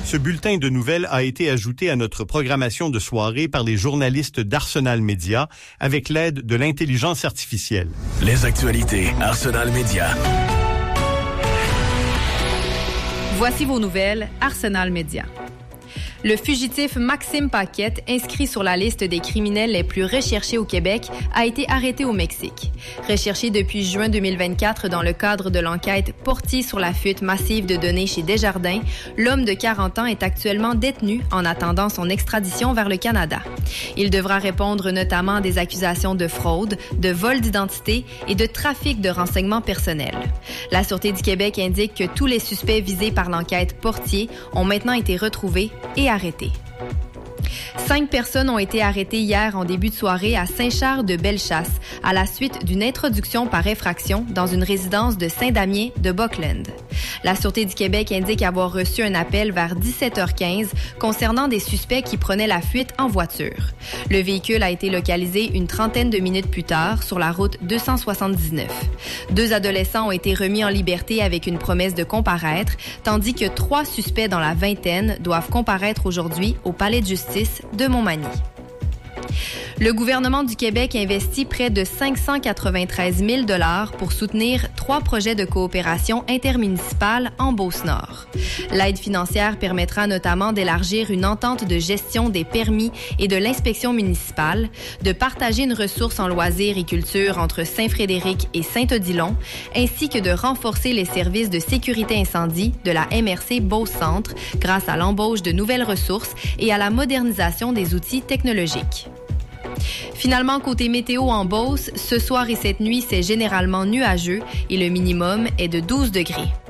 Ce bulletin de nouvelles a été ajouté à notre programmation de soirée par les journalistes d'Arsenal Média avec l'aide de l'intelligence artificielle. Les actualités Arsenal Média. Voici vos nouvelles Arsenal Média. Le fugitif Maxime Paquette, inscrit sur la liste des criminels les plus recherchés au Québec, a été arrêté au Mexique. Recherché depuis juin 2024 dans le cadre de l'enquête Portier sur la fuite massive de données chez Desjardins, l'homme de 40 ans est actuellement détenu en attendant son extradition vers le Canada. Il devra répondre notamment à des accusations de fraude, de vol d'identité et de trafic de renseignements personnels. La Sûreté du Québec indique que tous les suspects visés par l'enquête Portier ont maintenant été retrouvés et arrêtés. 5 personnes ont été arrêtées hier en début de soirée à Saint-Charles-de-Bellechasse à la suite d'une introduction par effraction dans une résidence de Saint-Damien de Buckland. La Sûreté du Québec indique avoir reçu un appel vers 17h15 concernant des suspects qui prenaient la fuite en voiture. Le véhicule a été localisé une trentaine de minutes plus tard sur la route 279. 2 adolescents ont été remis en liberté avec une promesse de comparaître, tandis que 3 suspects dans la vingtaine doivent comparaître aujourd'hui au Palais de justice de Montmagny. Le gouvernement du Québec investit près de 593 000 $ pour soutenir 3 projets de coopération intermunicipale en Beauce-Nord. L'aide financière permettra notamment d'élargir une entente de gestion des permis et de l'inspection municipale, de partager une ressource en loisirs et culture entre Saint-Frédéric et Saint-Odilon, ainsi que de renforcer les services de sécurité incendie de la MRC Beauce-Centre grâce à l'embauche de nouvelles ressources et à la modernisation des outils technologiques. Finalement, côté météo en Beauce, ce soir et cette nuit, c'est généralement nuageux et le minimum est de 12 degrés.